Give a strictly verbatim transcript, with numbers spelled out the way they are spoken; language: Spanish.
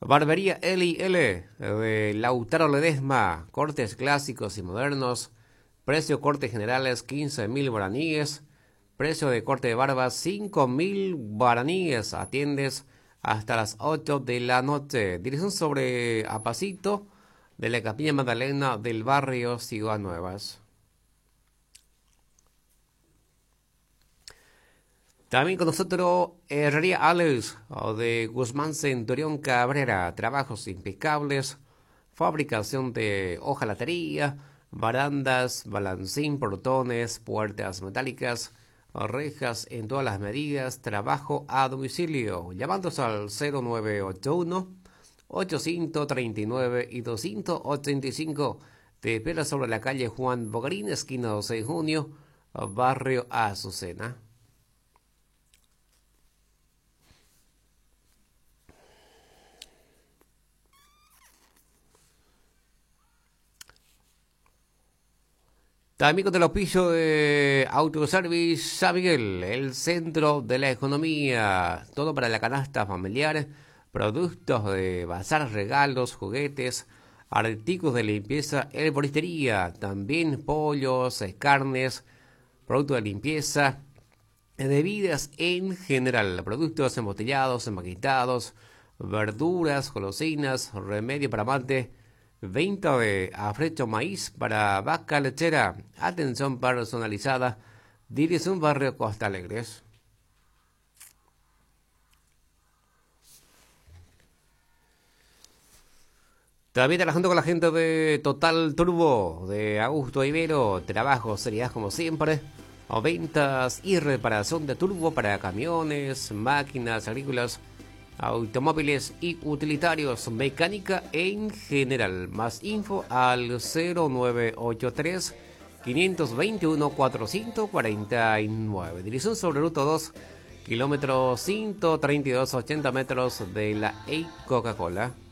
Barbería L y L de Lautaro Ledesma, cortes clásicos y modernos, precio cortes generales quince mil guaraníes, precio de corte de barba cinco mil guaraníes, atiendes hasta las ocho de la noche, dirección sobre Apacito de la Capilla Magdalena del barrio Ciudad Nuevas. También con nosotros Herrería Alex de Guzmán Centurión Cabrera, trabajos impecables, fabricación de hojalatería, barandas, balancín, portones, puertas metálicas, rejas en todas las medidas, trabajo a domicilio, llamándose al cero nueve ocho uno, ochocientos treinta y nueve y doscientos ochenta y cinco. Te espera sobre la calle Juan Bogarín, esquina seis de junio, barrio Azucena. También con el auspicio de Autoservice San Miguel, el centro de la economía, todo para la canasta familiar, productos de bazar, regalos, juguetes, artículos de limpieza, herboristería, también pollos, carnes, productos de limpieza, bebidas en general, productos embotellados, empaquetados, verduras, golosinas, remedio para mate, venta de afrecho maíz para vaca lechera, atención personalizada, dirección barrio Costa Alegres. También trabajando con la gente de Total Turbo, de Augusto Ibero, trabajo, seriedad como siempre, o ventas y reparación de turbo para camiones, máquinas agrícolas, automóviles y utilitarios, mecánica en general. Más info al cero nueve ocho tres, cinco dos uno, cuatro cuatro nueve. Dirección sobre ruta dos, kilómetro ciento treinta y dos, ochenta metros de la E. Coca-Cola.